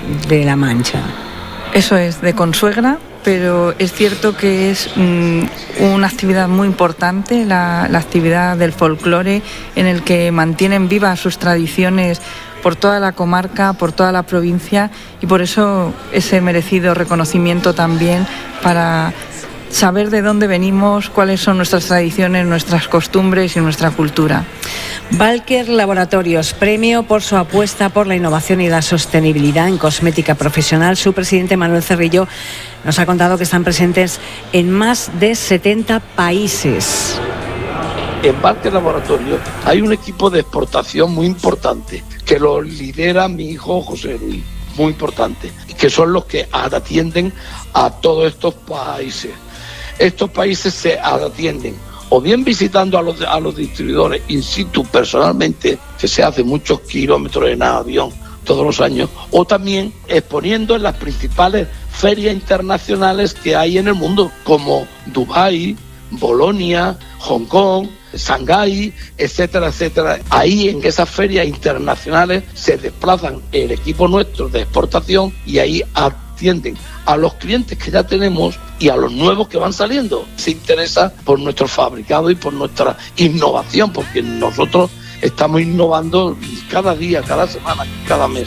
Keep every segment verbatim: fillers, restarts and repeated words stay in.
de La Mancha. Eso es, de consuegra, pero es cierto que es mmm, una actividad muy importante, la, la actividad del folclore, en el que mantienen vivas sus tradiciones por toda la comarca, por toda la provincia, y por eso ese merecido reconocimiento también para saber de dónde venimos, cuáles son nuestras tradiciones, nuestras costumbres y nuestra cultura. Valker Laboratorios, premio por su apuesta por la innovación y la sostenibilidad en cosmética profesional. Su presidente, Manuel Cerrillo, nos ha contado que están presentes en más de setenta países. En Valker Laboratorios hay un equipo de exportación muy importante que lo lidera mi hijo José Luis, muy importante, que son los que atienden a todos estos países. Estos países se atienden o bien visitando a los, a los distribuidores in situ personalmente, que se hace muchos kilómetros en avión todos los años, o también exponiendo en las principales ferias internacionales que hay en el mundo, como Dubái, Bolonia, Hong Kong, Shanghái, etcétera, etcétera. Ahí en esas ferias internacionales se desplazan el equipo nuestro de exportación y ahí atienden a los clientes que ya tenemos y a los nuevos que van saliendo. Se interesa por nuestro fabricado y por nuestra innovación, porque nosotros estamos innovando cada día, cada semana, cada mes.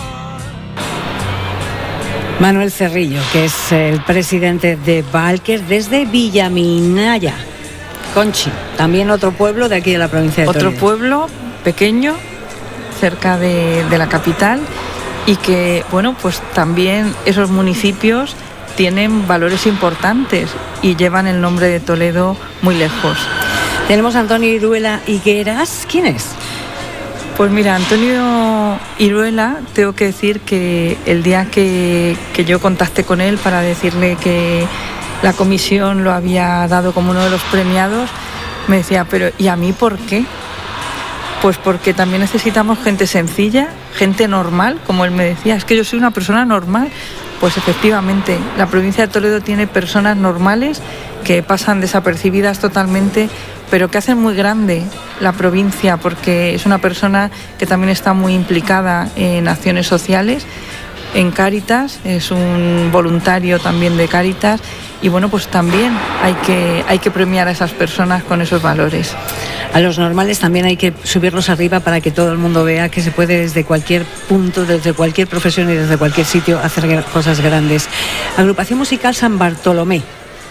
Manuel Cerrillo, que es el presidente de Valker desde Villaminaya. Conchi, también otro pueblo de aquí de la provincia de Toledo. Otro pueblo pequeño, cerca de, de la capital, y que, bueno, pues también esos municipios tienen valores importantes y llevan el nombre de Toledo muy lejos. Tenemos a Antonio Iruela Higueras. ¿Quién es? Pues mira, Antonio Iruela, tengo que decir que el día que, que yo contacté con él para decirle que la comisión lo había dado como uno de los premiados, me decía, pero ¿y a mí por qué? Pues porque también necesitamos gente sencilla, gente normal, como él me decía, es que yo soy una persona normal. Pues efectivamente, la provincia de Toledo tiene personas normales que pasan desapercibidas totalmente, pero que hacen muy grande la provincia, porque es una persona que también está muy implicada en acciones sociales, en Cáritas, es un voluntario también de Cáritas, y bueno, pues también hay que, hay que premiar a esas personas con esos valores. A los normales también hay que subirlos arriba para que todo el mundo vea que se puede desde cualquier punto, desde cualquier profesión y desde cualquier sitio hacer cosas grandes. Agrupación Musical San Bartolomé.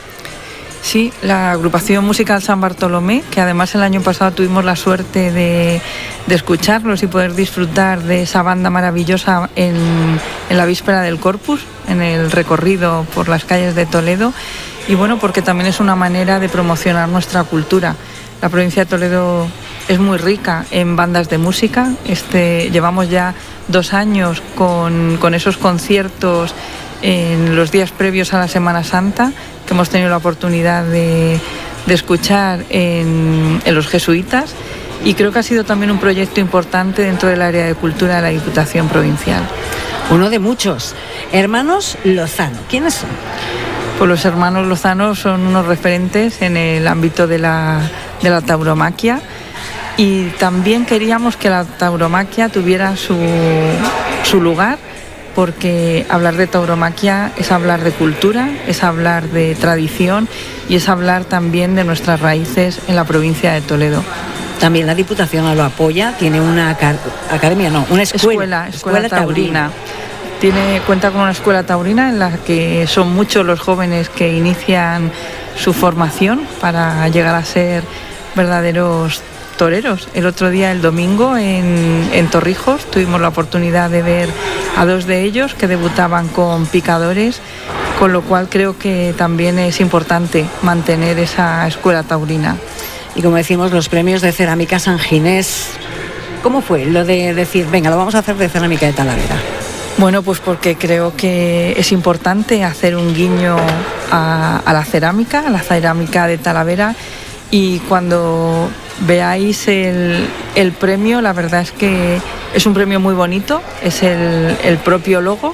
Sí, la agrupación musical San Bartolomé, que además el año pasado tuvimos la suerte de, de escucharlos y poder disfrutar de esa banda maravillosa en, en la víspera del Corpus, en el recorrido por las calles de Toledo, y bueno, porque también es una manera de promocionar nuestra cultura. La provincia de Toledo es muy rica en bandas de música. Este, llevamos ya dos años con, con esos conciertos en los días previos a la Semana Santa, que hemos tenido la oportunidad de, de escuchar en, en los jesuitas, y creo que ha sido también un proyecto importante dentro del área de cultura de la Diputación Provincial. Uno de muchos. Hermanos Lozano, ¿quiénes son? Pues los hermanos Lozano son unos referentes en el ámbito de la, de la tauromaquia, y también queríamos que la tauromaquia tuviera su, su lugar, porque hablar de tauromaquia es hablar de cultura, es hablar de tradición y es hablar también de nuestras raíces en la provincia de Toledo. También la Diputación lo apoya, tiene una academia, no, una escuela, escuela, escuela, escuela taurina. Tiene, cuenta con una escuela taurina en la que son muchos los jóvenes que inician su formación para llegar a ser verdaderos toreros. El otro día, el domingo, en, en Torrijos, tuvimos la oportunidad de ver a dos de ellos que debutaban con picadores, con lo cual creo que también es importante mantener esa escuela taurina. Y como decimos, los premios de Cerámica San Ginés, ¿cómo fue lo de decir, venga, lo vamos a hacer de Cerámica de Talavera? Bueno, pues porque creo que es importante hacer un guiño a, a la cerámica, a la cerámica de Talavera, y cuando veáis el, el premio, la verdad es que es un premio muy bonito, es el, el propio logo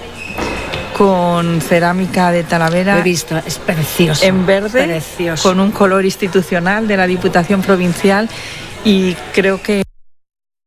con cerámica de Talavera. Lo he visto, es precioso. En verde, precioso, con un color institucional de la Diputación Provincial, y creo que